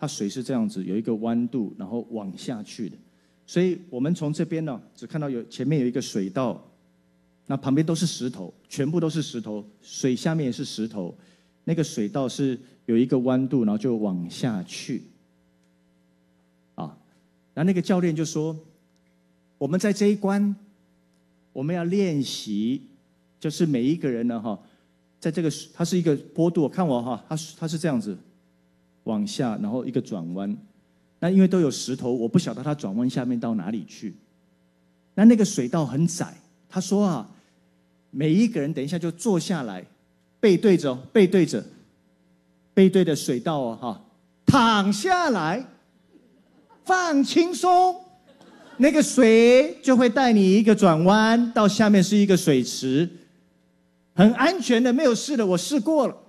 它水是这样子，有一个弯度，然后往下去的。所以我们从这边呢，只看到前面有一个水道，那旁边都是石头，全部都是石头，水下面也是石头。那个水道是有一个弯度，然后就往下去。然后那个教练就说：“我们在这一关，我们要练习，就是每一个人呢，在这个它是一个坡度，看我哈，它是这样子往下，然后一个转弯。那因为都有石头，我不晓得它转弯下面到哪里去。那个水道很窄，他说每一个人等一下就坐下来，背对着水道躺下来。”放轻松，那个水就会带你一个转弯，到下面是一个水池，很安全的，没有事的，我试过了。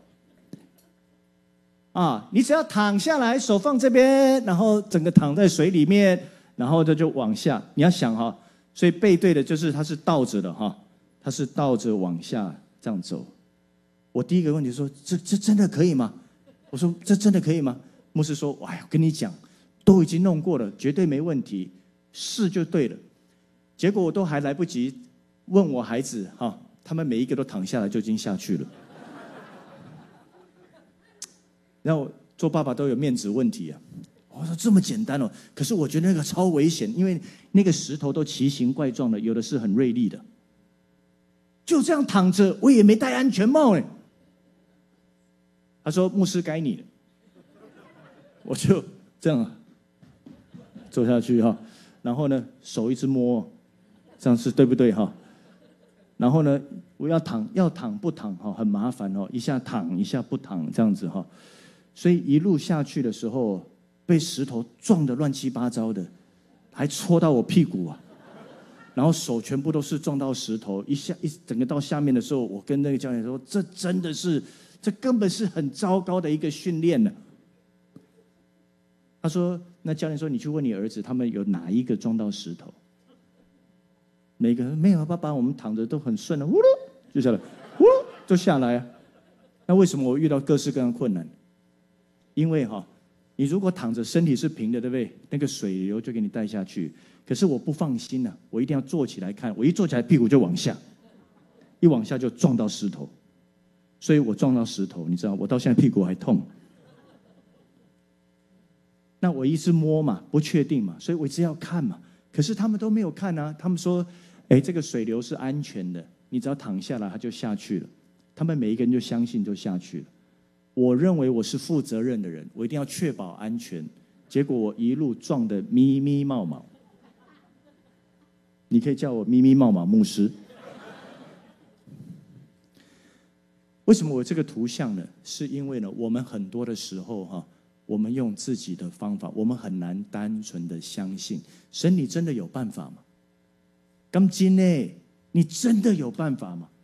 你只要躺下来，手放这边，然后整个躺在水里面，然后就往下。你要想所以背对的就是它是倒着的它是倒着往下这样走。我第一个问题说：这真的可以吗？我说这真的可以吗？牧师说：哎呀，跟你讲。都已经弄过了，绝对没问题，试就对了。结果我都还来不及问我孩子他们每一个都躺下来就已经下去了。然后做爸爸都有面子问题我说这么简单可是我觉得那个超危险，因为那个石头都奇形怪状的，有的是很锐利的。就这样躺着，我也没戴安全帽他说牧师该你了，我就这样走下去然后呢，手一直摸，这样是对不对然后呢，我要躺不躺很麻烦一下躺一下不躺这样子所以一路下去的时候，被石头撞得乱七八糟的，还戳到我屁股然后手全部都是撞到石头，整个到下面的时候，我跟那个教练说，这根本是很糟糕的一个训练呢。他说：“那教练说，你去问你儿子，他们有哪一个撞到石头？每个人没有，爸爸，我们躺着都很顺的，呜噜就下来，呜就下来那为什么我遇到各式各样困难？因为你如果躺着，身体是平的，对不对？那个水流就给你带下去。可是我不放心我一定要坐起来看。我一坐起来，屁股就往下，一往下就撞到石头。所以我撞到石头，你知道，我到现在屁股还痛。”那我一直摸嘛，不确定嘛，所以我一直要看嘛。可是他们都没有看他们说，这个水流是安全的，你只要躺下来，它就下去了。他们每一个人就相信就下去了。我认为我是负责任的人，我一定要确保安全。结果我一路撞得咪咪冒冒。你可以叫我咪咪冒冒牧师。为什么我这个图像呢？是因为呢，我们很多的时候我们用自己的方法，我们很难单纯的相信神，你真的有办法吗？今天你真的有办法吗？